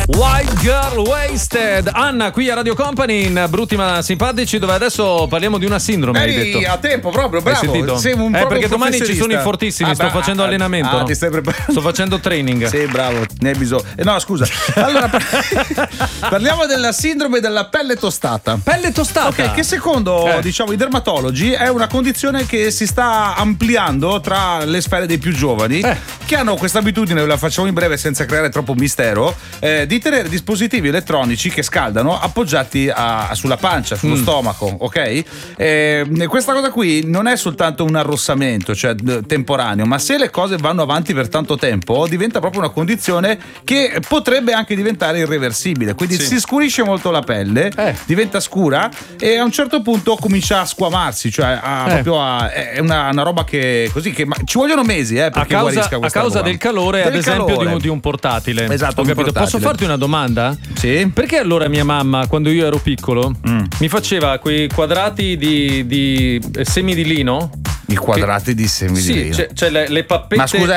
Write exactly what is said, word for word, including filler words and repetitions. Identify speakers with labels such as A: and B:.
A: White Girl Wasted. Anna qui a Radio Company in Brutti ma Simpatici, dove adesso parliamo di una sindrome.
B: Eri
A: hai detto
B: a tempo proprio, bravo.
A: Hai sentito?
B: Sei un
A: eh, perché domani ci
B: professionista.
A: sono i fortissimi.
B: Ah,
A: sto
B: beh,
A: facendo
B: ah,
A: allenamento.
B: Ah, ti stai preparando?
A: Sto facendo training.
B: Sì, bravo, ne hai bisogno. Eh, no, scusa. Allora, parliamo della sindrome della pelle tostata.
A: Pelle tostata?
B: Ok, che secondo
A: Eh.
B: diciamo i dermatologi è una condizione che si sta ampliando tra le sfere dei più giovani,
A: Eh.
B: che hanno questa abitudine, ve la facciamo in breve senza creare troppo mistero, eh, di tenere dispositivi elettronici che scaldano appoggiati a- sulla pancia, sullo
A: Mm.
B: stomaco, ok? Eh, questa cosa qui non è soltanto un arrossamento, cioè d- temporaneo, ma se le cose vanno avanti per tanto tempo diventa proprio una condizione che potrebbe anche diventare irreversibile, quindi
A: Sì.
B: si scurisce molto la pelle,
A: Eh.
B: diventa scura e a un certo punto comincia a squamarsi, cioè a,
A: Eh.
B: proprio a, è una, una roba che così che ma ci vogliono mesi eh,
A: A
B: perché
A: causa,
B: guarisca
A: a
B: questa
A: causa
B: roba.
A: del calore,
B: Del
A: ad esempio, di
B: calore.
A: un, di un portatile.
B: Esatto,
A: Ho
B: un
A: capito.
B: portatile.
A: Posso farti una domanda?
B: Sì.
A: Perché allora mia mamma, quando io ero piccolo,
B: Mm.
A: mi faceva quei quadrati di, di eh, semi di lino?
B: I quadrati di semi di
A: Sì,
B: lino.
A: cioè, cioè le, le pappette.
B: Ma scusa,